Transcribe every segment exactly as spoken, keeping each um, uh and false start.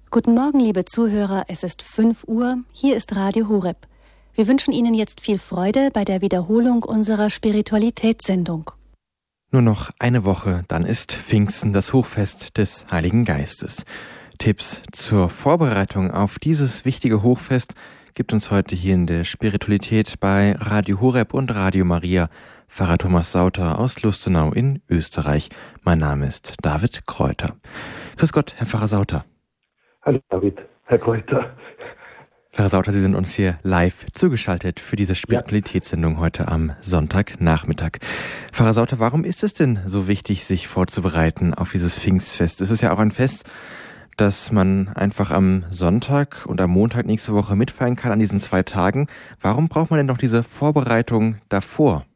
Guten Morgen, liebe Zuhörer, es ist fünf Uhr, hier ist Radio Horeb. Wir wünschen Ihnen jetzt viel Freude bei der Wiederholung unserer Spiritualitätssendung. Nur noch eine Woche, dann ist Pfingsten, das Hochfest des Heiligen Geistes. Tipps zur Vorbereitung auf dieses wichtige Hochfest gibt uns heute hier in der Spiritualität bei Radio Horeb und Radio Maria Pfarrer Thomas Sauter aus Lustenau in Österreich. Mein Name ist David Kräuter. Grüß Gott, Herr Pfarrer Sauter. Hallo David, Herr Kräuter. Pfarrer Sauter, Sie sind uns hier live zugeschaltet für diese Spiritualitätssendung heute am Sonntagnachmittag. Pfarrer Sauter, warum ist es denn so wichtig, sich vorzubereiten auf dieses Pfingstfest? Es ist ja auch ein Fest, dass man einfach am Sonntag und am Montag nächste Woche mitfeiern kann, an diesen zwei Tagen. Warum braucht man denn noch diese Vorbereitung davor?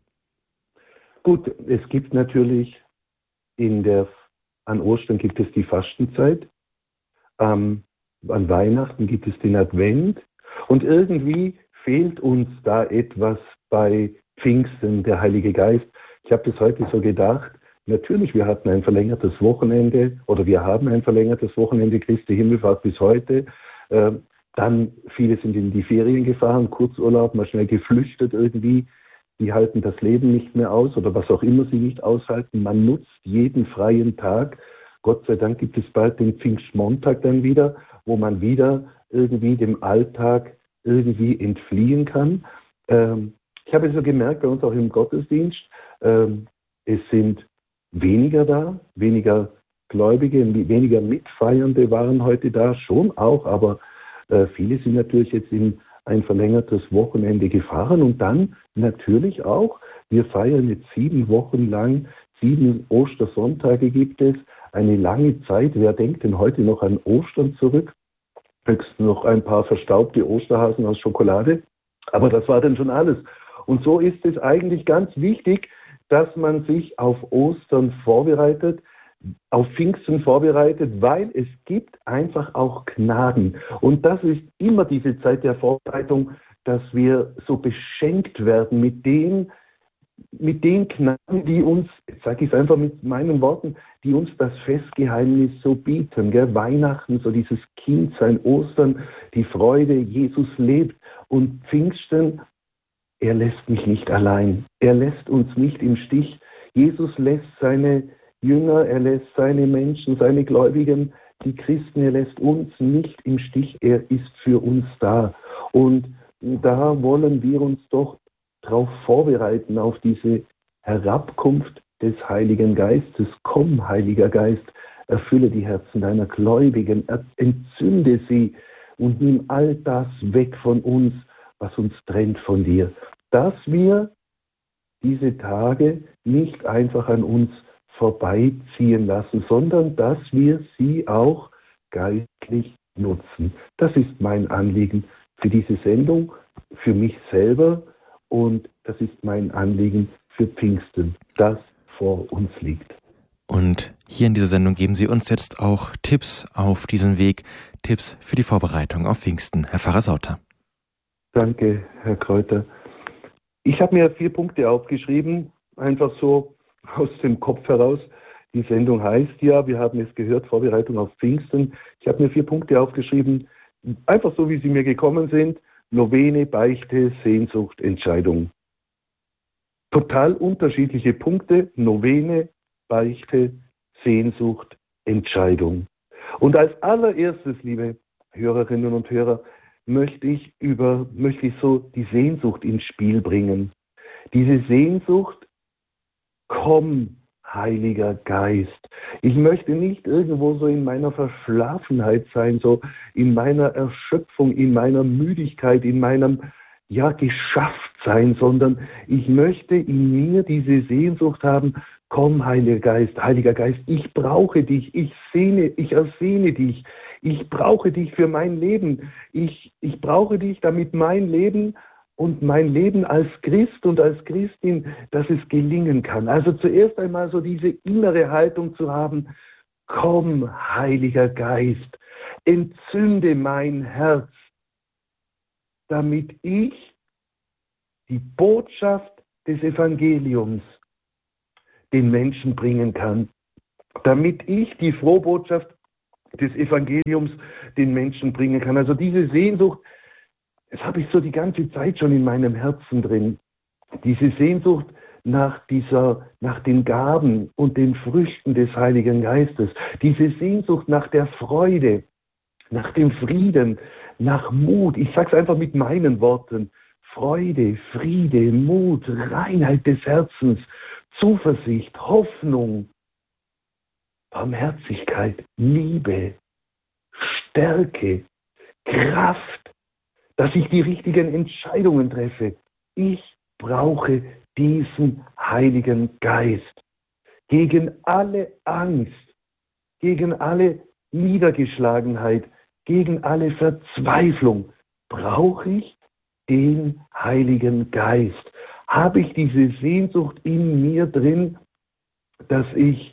Gut, es gibt natürlich in der, an Ostern gibt es die Fastenzeit, ähm, an Weihnachten gibt es den Advent und irgendwie fehlt uns da etwas bei Pfingsten, der Heilige Geist. Ich habe das heute so gedacht. Natürlich, wir hatten ein verlängertes Wochenende oder wir haben ein verlängertes Wochenende, Christi Himmelfahrt bis heute. Äh, dann viele sind in die Ferien gefahren, Kurzurlaub, mal schnell geflüchtet irgendwie. Die halten das Leben nicht mehr aus oder was auch immer sie nicht aushalten. Man nutzt jeden freien Tag. Gott sei Dank gibt es bald den Pfingstmontag dann wieder, wo man wieder irgendwie dem Alltag irgendwie entfliehen kann. Ähm, ich habe es so gemerkt, bei uns auch im Gottesdienst, ähm, es sind weniger da, weniger Gläubige, weniger Mitfeiernde waren heute da, schon auch, aber äh, viele sind natürlich jetzt in ein verlängertes Wochenende gefahren und dann natürlich auch, wir feiern jetzt sieben Wochen lang, sieben Ostersonntage gibt es, eine lange Zeit. Wer denkt denn heute noch an Ostern zurück? Höchstens noch ein paar verstaubte Osterhasen aus Schokolade, aber das war dann schon alles. Und so ist es eigentlich ganz wichtig, dass man sich auf Ostern vorbereitet, auf Pfingsten vorbereitet, weil es gibt einfach auch Gnaden. Und das ist immer diese Zeit der Vorbereitung, dass wir so beschenkt werden mit den, mit den Gnaden, die uns, jetzt sage ich es einfach mit meinen Worten, die uns das Festgeheimnis so bieten. Gell? Weihnachten, so dieses Kindsein, Ostern, die Freude, Jesus lebt. Und Pfingsten, er lässt mich nicht allein. Er lässt uns nicht im Stich. Jesus lässt seine Jünger, er lässt seine Menschen, seine Gläubigen, die Christen, er lässt uns nicht im Stich. Er ist für uns da. Und da wollen wir uns doch darauf vorbereiten, auf diese Herabkunft des Heiligen Geistes. Komm, Heiliger Geist, erfülle die Herzen deiner Gläubigen, entzünde sie und nimm all das weg von uns, was uns trennt von dir. Dass wir diese Tage nicht einfach an uns vorbeiziehen lassen, sondern dass wir sie auch geistlich nutzen. Das ist mein Anliegen für diese Sendung, für mich selber und das ist mein Anliegen für Pfingsten, das vor uns liegt. Und hier in dieser Sendung geben Sie uns jetzt auch Tipps auf diesen Weg, Tipps für die Vorbereitung auf Pfingsten. Herr Pfarrer Sauter. Danke, Herr Kräuter. Ich habe mir vier Punkte aufgeschrieben, einfach so aus dem Kopf heraus. Die Sendung heißt ja, wir haben es gehört, Vorbereitung auf Pfingsten. Ich habe mir vier Punkte aufgeschrieben, einfach so, wie sie mir gekommen sind. Novene, Beichte, Sehnsucht, Entscheidung. Total unterschiedliche Punkte. Novene, Beichte, Sehnsucht, Entscheidung. Und als allererstes, liebe Hörerinnen und Hörer, möchte ich über, möchte ich so die Sehnsucht ins Spiel bringen. Diese Sehnsucht, komm, Heiliger Geist. Ich möchte nicht irgendwo so in meiner Verschlafenheit sein, so in meiner Erschöpfung, in meiner Müdigkeit, in meinem, ja, geschafft sein, sondern ich möchte in mir diese Sehnsucht haben, komm, Heiliger Geist, Heiliger Geist, ich brauche dich, ich sehne, ich ersehne dich, ich brauche dich für mein Leben, ich, ich brauche dich, damit mein Leben und mein Leben als Christ und als Christin, dass es gelingen kann. Also zuerst einmal so diese innere Haltung zu haben, komm, Heiliger Geist, entzünde mein Herz, damit ich die Botschaft des Evangeliums den Menschen bringen kann, damit ich die Frohbotschaft des Evangeliums den Menschen bringen kann. Also diese Sehnsucht, das habe ich so die ganze Zeit schon in meinem Herzen drin. Diese Sehnsucht nach dieser, nach den Gaben und den Früchten des Heiligen Geistes. Diese Sehnsucht nach der Freude, nach dem Frieden, nach Mut. Ich sage es einfach mit meinen Worten. Freude, Friede, Mut, Reinheit des Herzens, Zuversicht, Hoffnung, Barmherzigkeit, Liebe, Stärke, Kraft, dass ich die richtigen Entscheidungen treffe. Ich brauche diesen Heiligen Geist. Gegen alle Angst, gegen alle Niedergeschlagenheit, gegen alle Verzweiflung brauche ich den Heiligen Geist. Habe ich diese Sehnsucht in mir drin, dass ich,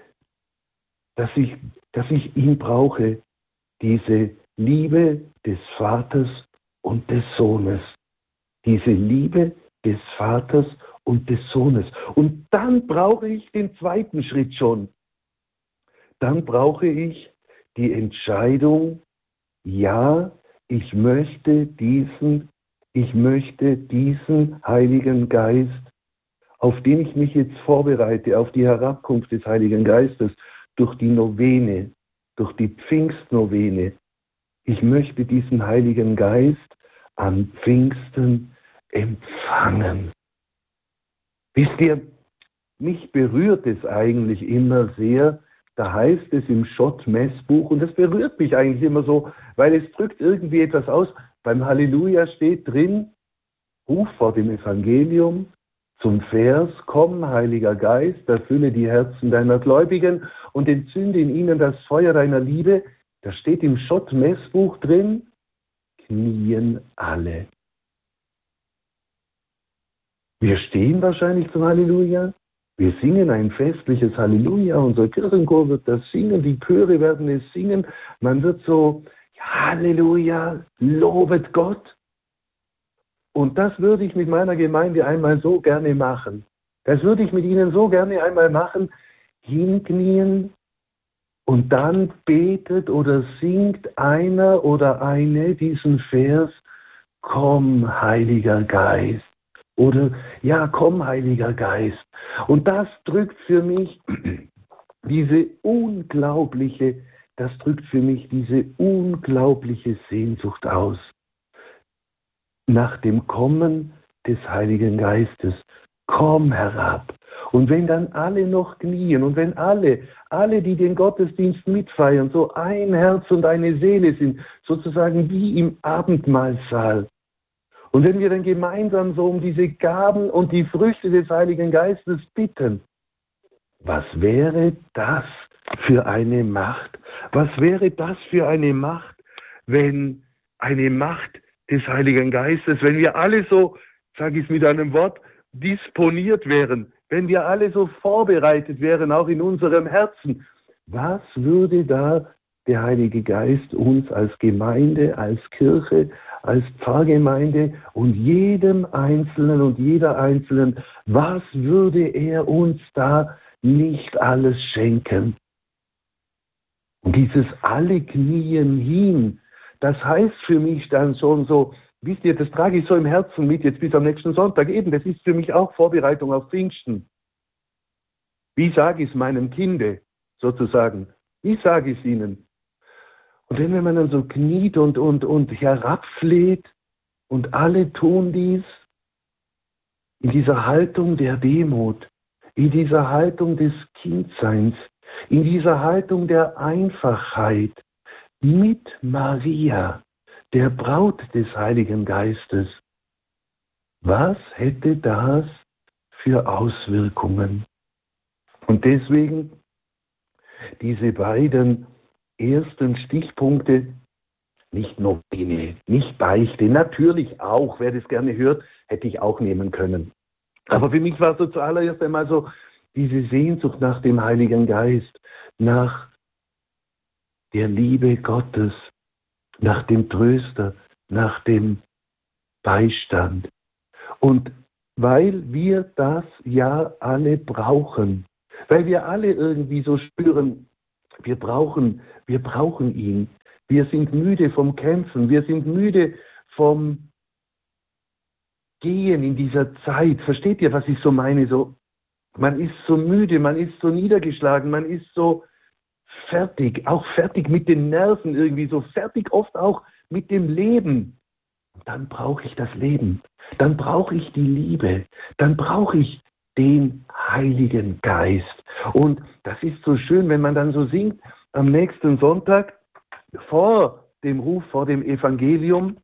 dass ich, dass ich ihn brauche, diese Liebe des Vaters und des Sohnes. Diese Liebe des Vaters und des Sohnes. Und dann brauche ich den zweiten Schritt schon. Dann brauche ich die Entscheidung, ja, ich möchte diesen, ich möchte diesen Heiligen Geist, auf den ich mich jetzt vorbereite, auf die Herabkunft des Heiligen Geistes, durch die Novene, durch die Pfingstnovene. Ich möchte diesen Heiligen Geist an Pfingsten empfangen. Wisst ihr, mich berührt es eigentlich immer sehr, da heißt es im Schott-Messbuch, und das berührt mich eigentlich immer so, weil es drückt irgendwie etwas aus. Beim Halleluja steht drin, ruf vor dem Evangelium zum Vers, komm, Heiliger Geist, erfülle die Herzen deiner Gläubigen und entzünde in ihnen das Feuer deiner Liebe. Da steht im Schott-Messbuch drin, knien alle. Wir stehen wahrscheinlich zum Halleluja. Wir singen ein festliches Halleluja. Unser Kirchenchor wird das singen. Die Chöre werden es singen. Man wird so, Halleluja, lobet Gott. Und das würde ich mit meiner Gemeinde einmal so gerne machen. Das würde ich mit Ihnen so gerne einmal machen. Hinknien und dann betet oder singt einer oder eine diesen Vers, komm, Heiliger Geist. Oder, ja, komm, Heiliger Geist. Und das drückt für mich diese unglaubliche, das drückt für mich diese unglaubliche Sehnsucht aus. Nach dem Kommen des Heiligen Geistes. Komm herab. Und wenn dann alle noch knien und wenn alle, alle, die den Gottesdienst mitfeiern, so ein Herz und eine Seele sind, sozusagen wie im Abendmahlsaal, und wenn wir dann gemeinsam so um diese Gaben und die Früchte des Heiligen Geistes bitten, was wäre das für eine Macht? Was wäre das für eine Macht, wenn eine Macht des Heiligen Geistes, wenn wir alle so, sage ich es mit einem Wort, disponiert wären, wenn wir alle so vorbereitet wären, auch in unserem Herzen, was würde da der Heilige Geist uns als Gemeinde, als Kirche, als Pfarrgemeinde und jedem Einzelnen und jeder Einzelnen, was würde er uns da nicht alles schenken? Und dieses alle Knien hin, das heißt für mich dann schon so, wisst ihr, das trage ich so im Herzen mit, jetzt bis am nächsten Sonntag eben, das ist für mich auch Vorbereitung auf Pfingsten. Wie sage ich es meinem Kinde, sozusagen? Wie sage ich es ihnen? Und wenn man dann so kniet und, und, und herabfleht und alle tun dies, in dieser Haltung der Demut, in dieser Haltung des Kindseins, in dieser Haltung der Einfachheit, mit Maria, der Braut des Heiligen Geistes, was hätte das für Auswirkungen? Und deswegen diese beiden ersten Stichpunkte, nicht Novene, nicht Beichte, natürlich auch, wer das gerne hört, hätte ich auch nehmen können. Aber für mich war so zuallererst einmal so diese Sehnsucht nach dem Heiligen Geist, nach der Liebe Gottes, nach dem Tröster, nach dem Beistand. Und weil wir das ja alle brauchen, weil wir alle irgendwie so spüren, wir brauchen, wir brauchen ihn. Wir sind müde vom Kämpfen, wir sind müde vom Gehen in dieser Zeit. Versteht ihr, was ich so meine? So, man ist so müde, man ist so niedergeschlagen, man ist so fertig, auch fertig mit den Nerven irgendwie, so fertig oft auch mit dem Leben. Und dann brauche ich das Leben, dann brauche ich die Liebe, dann brauche ich den Heiligen Geist. Und das ist so schön, wenn man dann so singt am nächsten Sonntag vor dem Ruf, vor dem Evangelium,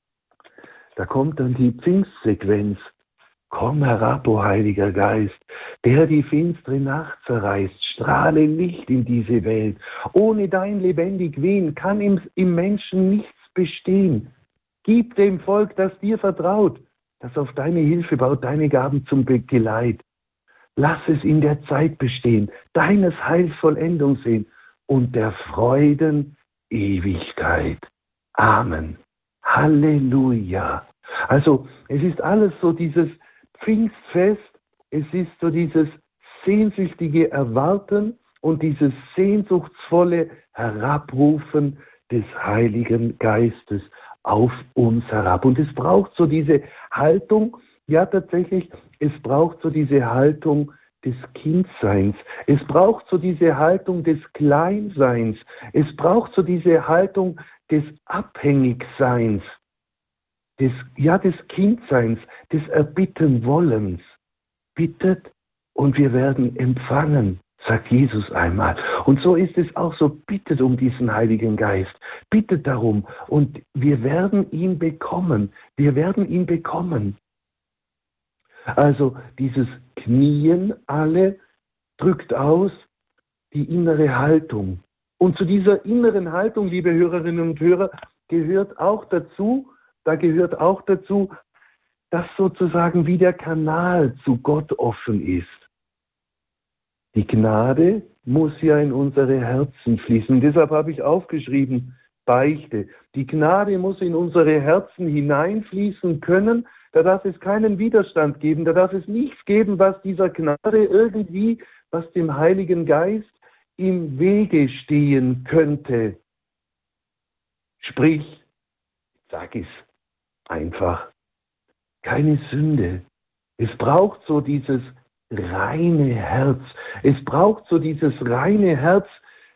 da kommt dann die Pfingstsequenz. Komm herab, o Heiliger Geist, der die finstere Nacht zerreißt, strahle Licht in diese Welt. Ohne dein lebendig Wehen kann im, im Menschen nichts bestehen. Gib dem Volk, das dir vertraut, das auf deine Hilfe baut, deine Gaben zum Geleit. Lass es in der Zeit bestehen, deines Heils Vollendung sehen und der Freuden Ewigkeit. Amen. Halleluja. Also es ist alles so dieses Pfingstfest, es ist so dieses sehnsüchtige Erwarten und dieses sehnsuchtsvolle Herabrufen des Heiligen Geistes auf uns herab. Und es braucht so diese Haltung, ja tatsächlich, es braucht so diese Haltung des Kindseins. Es braucht so diese Haltung des Kleinseins. Es braucht so diese Haltung des Abhängigseins, des, ja, des Kindseins, des Erbittenwollens. Bittet und wir werden empfangen, sagt Jesus einmal. Und so ist es auch so, bittet um diesen Heiligen Geist. Bittet darum und wir werden ihn bekommen. Wir werden ihn bekommen. Also dieses Knien alle drückt aus die innere Haltung. Und zu dieser inneren Haltung, liebe Hörerinnen und Hörer, gehört auch dazu, da gehört auch dazu, dass sozusagen wie der Kanal zu Gott offen ist. Die Gnade muss ja in unsere Herzen fließen. Deshalb habe ich aufgeschrieben, Beichte. Die Gnade muss in unsere Herzen hineinfließen können. Da darf es keinen Widerstand geben. Da darf es nichts geben, was dieser Gnade irgendwie, was dem Heiligen Geist im Wege stehen könnte. Sprich, sag es einfach, keine Sünde. Es braucht so dieses reine Herz. Es braucht so dieses reine Herz,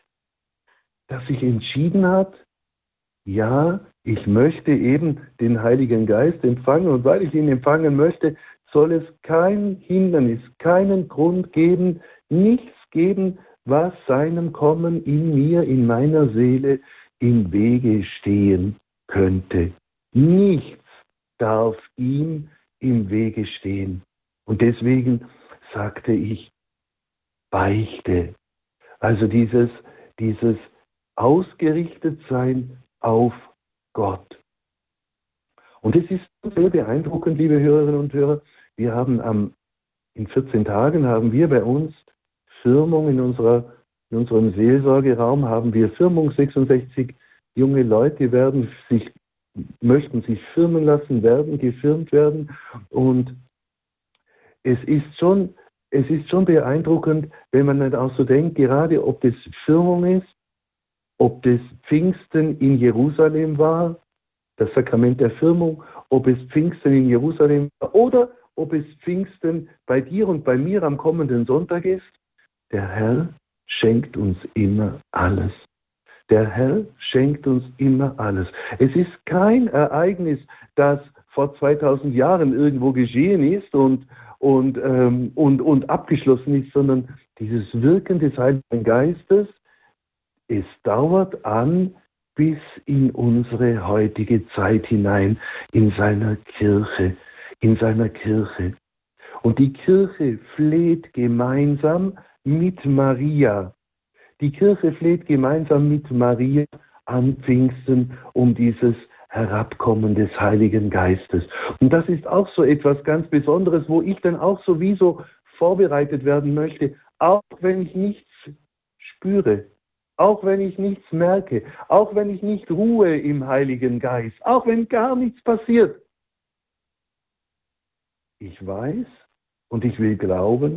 das sich entschieden hat, ja, ich möchte eben den Heiligen Geist empfangen und weil ich ihn empfangen möchte, soll es kein Hindernis, keinen Grund geben, nichts geben, was seinem Kommen in mir, in meiner Seele im Wege stehen könnte. Nichts darf ihm im Wege stehen. Und deswegen sagte ich, Beichte. Also dieses, dieses Ausgerichtetsein auf Gott. Und es ist sehr beeindruckend, liebe Hörerinnen und Hörer. Wir haben am, in vierzehn Tagen haben wir bei uns Firmung in unserer, in unserem Seelsorgeraum haben wir Firmung, sechsundsechzig junge Leute werden sich, möchten sich firmen lassen, werden gefirmt werden. Und es ist schon, es ist schon beeindruckend, wenn man dann auch so denkt, gerade ob das Firmung ist, ob das Pfingsten in Jerusalem war, das Sakrament der Firmung, ob es Pfingsten in Jerusalem war oder ob es Pfingsten bei dir und bei mir am kommenden Sonntag ist. Der Herr schenkt uns immer alles. Der Herr schenkt uns immer alles. Es ist kein Ereignis, das vor zweitausend Jahren irgendwo geschehen ist und, und, ähm, und, und abgeschlossen ist, sondern dieses Wirken des Heiligen Geistes, es dauert an bis in unsere heutige Zeit hinein, in seiner Kirche, in seiner Kirche. Und die Kirche fleht gemeinsam mit Maria. Die Kirche fleht gemeinsam mit Maria an Pfingsten um dieses Herabkommen des Heiligen Geistes. Und das ist auch so etwas ganz Besonderes, wo ich dann auch sowieso vorbereitet werden möchte, auch wenn ich nichts spüre. Auch wenn ich nichts merke, auch wenn ich nicht ruhe im Heiligen Geist, auch wenn gar nichts passiert. Ich weiß und ich will glauben,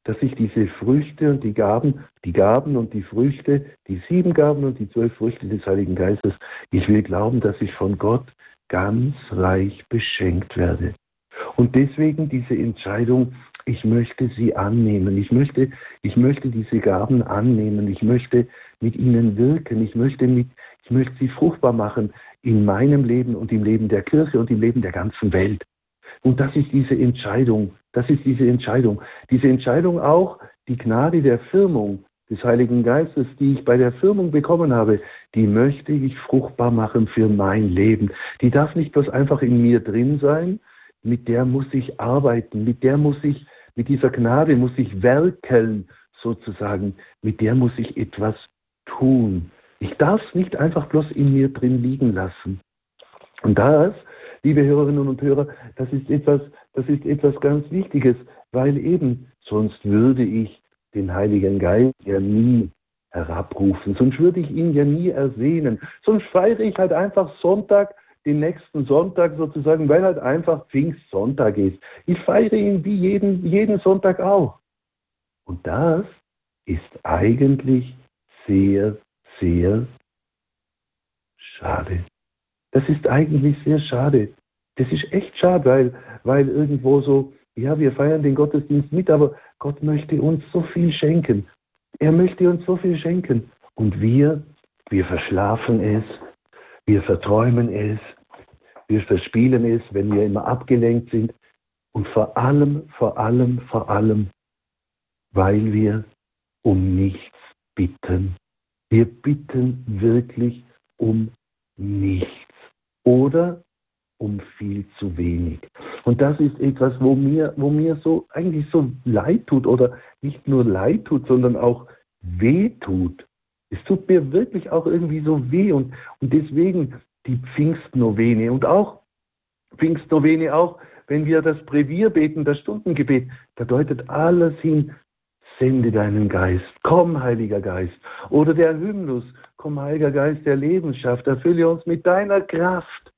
dass ich diese Früchte und die Gaben, die Gaben und die Früchte, die sieben Gaben und die zwölf Früchte des Heiligen Geistes, ich will glauben, dass ich von Gott ganz reich beschenkt werde. Und deswegen diese Entscheidung, ich möchte sie annehmen. Ich möchte, ich möchte diese Gaben annehmen. Ich möchte mit ihnen wirken. Ich möchte, mit, ich möchte sie fruchtbar machen in meinem Leben und im Leben der Kirche und im Leben der ganzen Welt. Und das ist diese Entscheidung. Das ist diese Entscheidung. Diese Entscheidung auch, die Gnade der Firmung des Heiligen Geistes, die ich bei der Firmung bekommen habe, die möchte ich fruchtbar machen für mein Leben. Die darf nicht bloß einfach in mir drin sein, mit der muss ich arbeiten, mit der muss ich, mit dieser Gnade muss ich werkeln, sozusagen, mit der muss ich etwas tun. Ich darf es nicht einfach bloß in mir drin liegen lassen. Und das, liebe Hörerinnen und Hörer, das ist etwas, das ist etwas ganz Wichtiges, weil eben, sonst würde ich den Heiligen Geist ja nie herabrufen, sonst würde ich ihn ja nie ersehnen, sonst feiere ich halt einfach Sonntag, den nächsten Sonntag sozusagen, weil halt einfach Pfingstsonntag ist. Ich feiere ihn wie jeden, jeden Sonntag auch. Und das ist eigentlich sehr, sehr schade. Das ist eigentlich sehr schade. Das ist echt schade, weil, weil irgendwo so, ja, wir feiern den Gottesdienst mit, aber Gott möchte uns so viel schenken. Er möchte uns so viel schenken. Und wir, wir verschlafen es, wir verträumen es, wir verspielen es, wenn wir immer abgelenkt sind. Und vor allem, vor allem, vor allem, weil wir um nichts bitten. Wir bitten wirklich um nichts oder um viel zu wenig. Und das ist etwas, wo mir, wo mir so eigentlich so leid tut oder nicht nur leid tut, sondern auch weh tut. Es tut mir wirklich auch irgendwie so weh und, und deswegen die Pfingstnovene und auch Pfingstnovene auch, wenn wir das Brevier beten, das Stundengebet, da deutet alles hin, sende deinen Geist, komm Heiliger Geist. Oder der Hymnus, komm Heiliger Geist der Lebensschaft, erfülle uns mit deiner Kraft.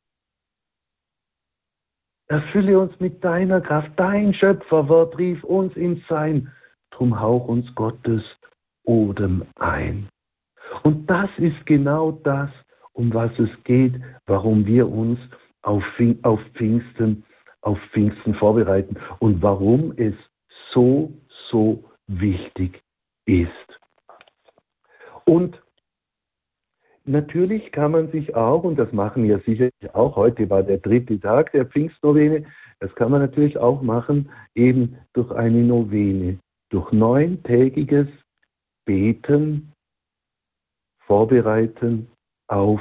Erfülle uns mit deiner Kraft, dein Schöpferwort rief uns ins Sein, drum hauch uns Gottes Odem ein. Und das ist genau das, um was es geht, warum wir uns auf, auf Pfingsten, auf Pfingsten vorbereiten und warum es so, so wichtig ist. Und natürlich kann man sich auch, und das machen wir sicherlich auch, heute war der dritte Tag der Pfingstnovene, das kann man natürlich auch machen, eben durch eine Novene, durch neuntägiges Beten, Vorbereiten auf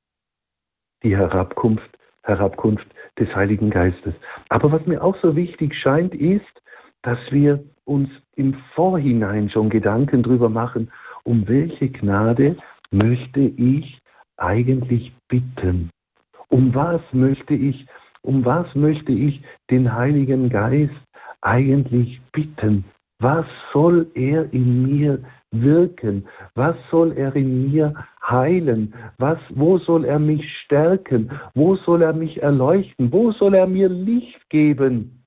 die Herabkunft, Herabkunft des Heiligen Geistes. Aber was mir auch so wichtig scheint, ist, dass wir uns im Vorhinein schon Gedanken darüber machen, um welche Gnade möchte ich eigentlich bitten? Um was möchte ich, um was möchte ich den Heiligen Geist eigentlich bitten? Was soll er in mir wirken? Was soll er in mir heilen? Was, wo soll er mich stärken? Wo soll er mich erleuchten? Wo soll er mir Licht geben?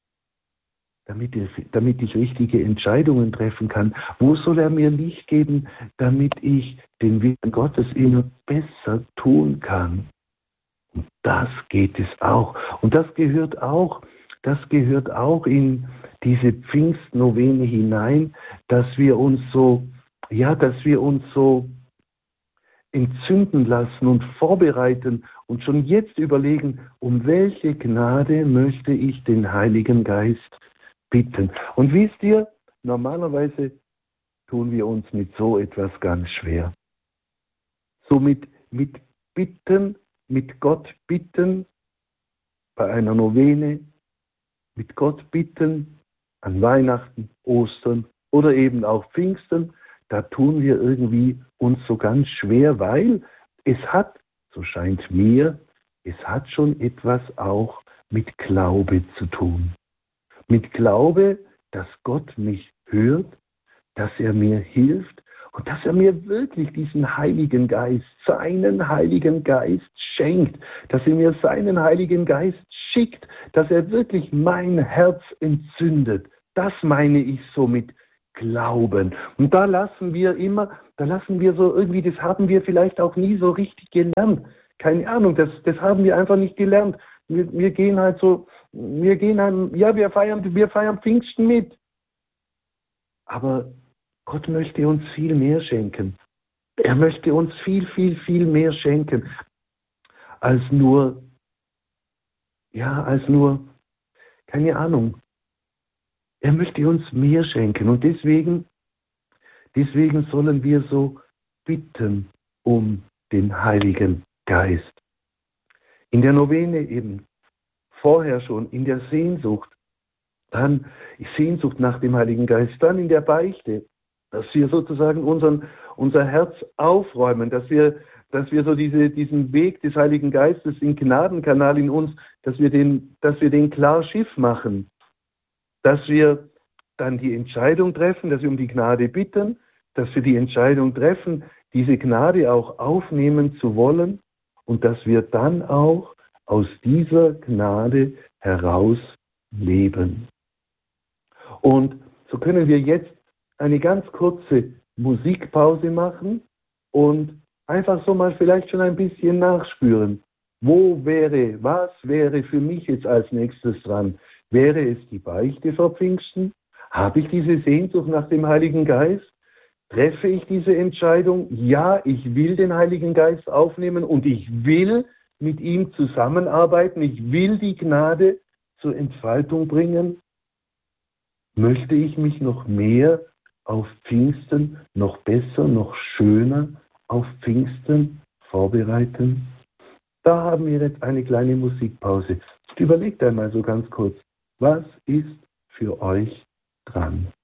Damit ich, damit ich richtige Entscheidungen treffen kann. Wo soll er mir Licht geben, damit ich den Willen Gottes immer besser tun kann? Und das geht es auch. Und das gehört auch, das gehört auch in diese Pfingstnovene hinein, dass wir uns so, ja, dass wir uns so entzünden lassen und vorbereiten und schon jetzt überlegen, um welche Gnade möchte ich den Heiligen Geist bitten. Und wisst ihr, normalerweise tun wir uns mit so etwas ganz schwer. So mit, mit Bitten, mit Gott bitten, bei einer Novene, mit Gott bitten, an Weihnachten, Ostern oder eben auch Pfingsten, da tun wir irgendwie uns so ganz schwer, weil es hat, so scheint mir, es hat schon etwas auch mit Glaube zu tun. Mit Glaube, dass Gott mich hört, dass er mir hilft und dass er mir wirklich diesen Heiligen Geist, seinen Heiligen Geist schenkt, dass er mir seinen Heiligen Geist schickt, dass er wirklich mein Herz entzündet das meine ich so mit Glauben. Und da lassen wir immer, da lassen wir so irgendwie, das haben wir vielleicht auch nie so richtig gelernt. Keine Ahnung, das, das haben wir einfach nicht gelernt. Wir, wir gehen halt so, wir gehen halt, ja, wir feiern, wir feiern Pfingsten mit. Aber Gott möchte uns viel mehr schenken. Er möchte uns viel, viel, viel mehr schenken, als nur, ja, als nur, keine Ahnung. Er möchte uns mehr schenken und deswegen, deswegen sollen wir so bitten um den Heiligen Geist. In der Novene eben, vorher schon, in der Sehnsucht, dann Sehnsucht nach dem Heiligen Geist, dann in der Beichte, dass wir sozusagen unseren, unser Herz aufräumen, dass wir, dass wir so diese, diesen Weg des Heiligen Geistes, den Gnadenkanal in uns, dass wir den, dass wir den klar Schiff machen, dass wir dann die Entscheidung treffen, dass wir um die Gnade bitten, dass wir die Entscheidung treffen, diese Gnade auch aufnehmen zu wollen und dass wir dann auch aus dieser Gnade heraus leben. Und so können wir jetzt eine ganz kurze Musikpause machen und einfach so mal vielleicht schon ein bisschen nachspüren. Wo wäre, was wäre für mich jetzt als nächstes dran? Wäre es die Beichte vor Pfingsten? Habe ich diese Sehnsucht nach dem Heiligen Geist? Treffe ich diese Entscheidung? Ja, ich will den Heiligen Geist aufnehmen und ich will mit ihm zusammenarbeiten. Ich will die Gnade zur Entfaltung bringen. Möchte ich mich noch mehr auf Pfingsten, noch besser, noch schöner auf Pfingsten vorbereiten? Da haben wir jetzt eine kleine Musikpause. Überlegt einmal so ganz kurz, was ist für euch dran?